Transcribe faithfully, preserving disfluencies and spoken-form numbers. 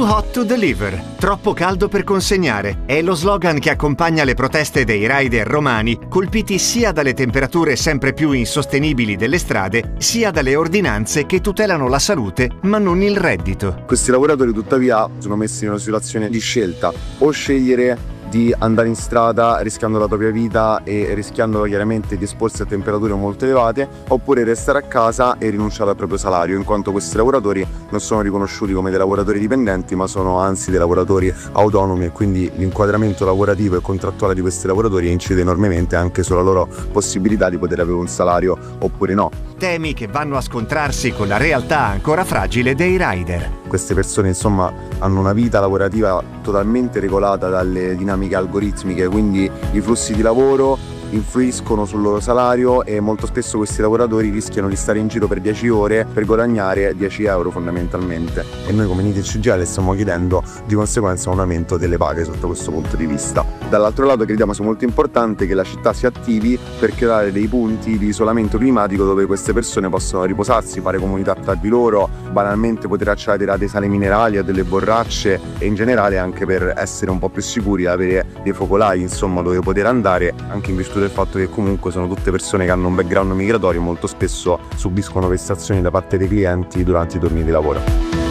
Too hot to deliver, troppo caldo per consegnare, è lo slogan che accompagna le proteste dei rider romani, colpiti sia dalle temperature sempre più insostenibili delle strade, sia dalle ordinanze che tutelano la salute ma non il reddito. Questi lavoratori tuttavia sono messi in una situazione di scelta: o scegliere di andare in strada rischiando la propria vita e rischiando chiaramente di esporsi a temperature molto elevate, oppure restare a casa e rinunciare al proprio salario, in quanto questi lavoratori non sono riconosciuti come dei lavoratori dipendenti ma sono anzi dei lavoratori autonomi, e quindi l'inquadramento lavorativo e contrattuale di questi lavoratori incide enormemente anche sulla loro possibilità di poter avere un salario oppure no. Temi che vanno a scontrarsi con la realtà ancora fragile dei rider. Queste persone insomma hanno una vita lavorativa totalmente regolata dalle dinamiche algoritmiche, quindi i flussi di lavoro influiscono sul loro salario e molto spesso questi lavoratori rischiano di stare in giro per dieci ore per guadagnare dieci euro fondamentalmente, e noi come N I T C G I L stiamo chiedendo di conseguenza un aumento delle paghe sotto questo punto di vista. Dall'altro lato crediamo sia molto importante che la città si attivi per creare dei punti di isolamento climatico dove queste persone possono riposarsi, fare comunità tra di loro, banalmente poter accedere a dei sali minerali, a delle borracce e in generale anche per essere un po' più sicuri e avere dei focolai insomma dove poter andare, anche in virtù del fatto che comunque sono tutte persone che hanno un background migratorio e molto spesso subiscono vessazioni da parte dei clienti durante i turni di lavoro.